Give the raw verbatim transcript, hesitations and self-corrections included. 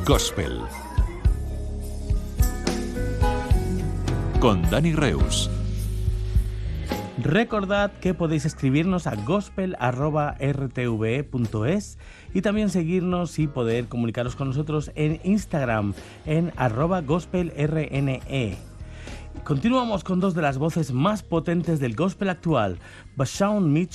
Gospel con Dani Reus. Recordad que podéis escribirnos a gospel arroba r t v e punto es y también seguirnos y poder comunicaros con nosotros en Instagram en arroba gospelrne. Continuamos con dos de las voces más potentes del gospel actual, Bashawn Mitchell